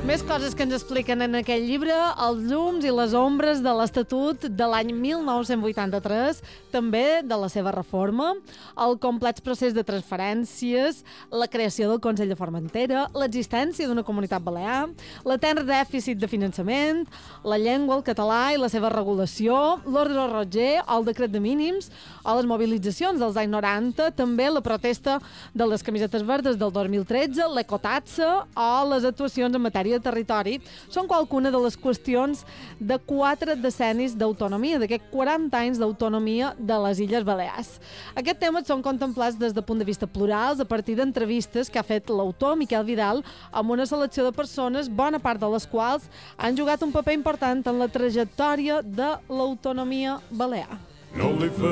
Més coses que ens expliquen en aquell llibre, els llums i les ombres de l'Estatut de l'any 1983, també de la seva reforma, el complex procés de transferències, la creació del Consell de Formentera, l'existència d'una comunitat balear, l'etern dèficit de finançament, la llengua, el català i la seva regulació, l'ordre Roger, el decret de mínims, o les mobilitzacions dels anys 90, també la protesta de les camisetes verdes del 2013, l'ecotatxa o les actuacions en matèria de territori són qualcuna de les qüestions de 4 decennis d'autonomia, d'aquests 40 anys d'autonomia de les Illes Balears. Aquests temes són contemplats des del punt de vista plurals a partir d'entrevistes que ha fet l'autor Miquel Vidal amb una selecció de persones, bona part de les quals han jugat un paper important en la trajectòria de l'autonomia balear.